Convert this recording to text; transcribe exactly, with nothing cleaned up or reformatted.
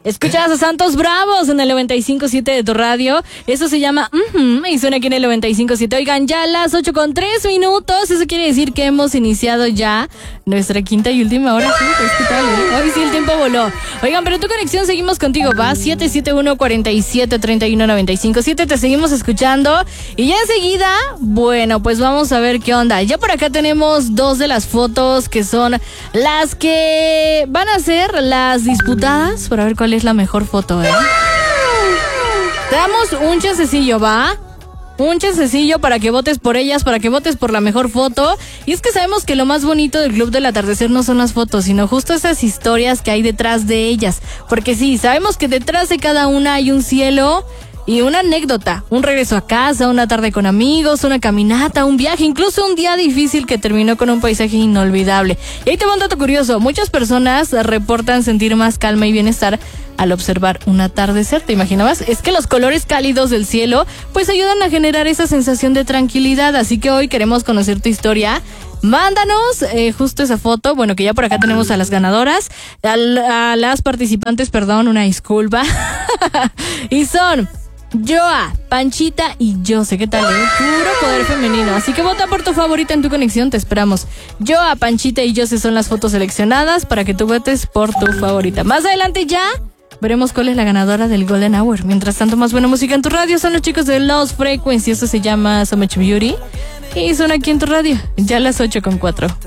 Escuchas a Santos Bravos en el noventa y cinco punto siete de tu radio. Eso se llama uh-huh, y suena aquí en el noventa y cinco punto siete. Oigan, ya a las ocho con tres minutos. Eso quiere decir que hemos iniciado ya nuestra quinta y última hora. Sí, pues, ¿qué tal, eh? Hoy sí el tiempo voló. Oigan, pero tu conexión seguimos contigo, ¿va? siete siete uno, cuatro siete, tres uno, nueve cinco siete. Te seguimos escuchando. Y ya enseguida, bueno, pues vamos a ver qué onda. Ya por acá tenemos dos de las fotos que son las que van a ser las disputadas para ver cuál es la mejor foto, ¿eh? Te damos un chancecillo, ¿va? Un chancecillo para que votes por ellas, para que votes por la mejor foto. Y es que sabemos que lo más bonito del Club del Atardecer no son las fotos, sino justo esas historias que hay detrás de ellas. Porque sí, sabemos que detrás de cada una hay un cielo y una anécdota, un regreso a casa, una tarde con amigos, una caminata, un viaje, incluso un día difícil que terminó con un paisaje inolvidable. Y ahí te va un dato curioso, muchas personas reportan sentir más calma y bienestar al observar un atardecer, ¿te imaginabas? Es que los colores cálidos del cielo pues ayudan a generar esa sensación de tranquilidad, así que hoy queremos conocer tu historia. Mándanos eh, justo esa foto, bueno, que ya por acá tenemos a las ganadoras, a, a las participantes, perdón, una disculpa, y son Joa, Panchita y Jose. ¿Qué tal, eh? Puro poder femenino. Así que vota por tu favorita en tu conexión, te esperamos. Joa, Panchita y Jose son las fotos seleccionadas para que tú votes por tu favorita. Más adelante ya veremos cuál es la ganadora del Golden Hour. Mientras tanto, más buena música en tu radio. Son los chicos de Lost Frequency. Esto se llama So Much Beauty y son aquí en tu radio. Ya a las ocho con cuatro.